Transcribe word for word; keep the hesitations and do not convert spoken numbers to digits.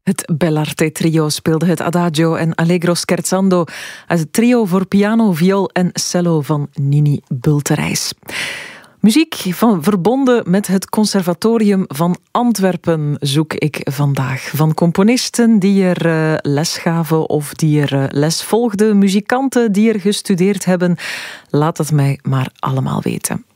Het Bell'Arte Trio speelde het Adagio en Allegro Scherzando uit het trio voor piano, viool en cello van Nini Bulterijs. Muziek van, verbonden met het Conservatorium van Antwerpen zoek ik vandaag. Van componisten die er uh, les gaven of die er uh, les volgden, muzikanten die er gestudeerd hebben. Laat het mij maar allemaal weten.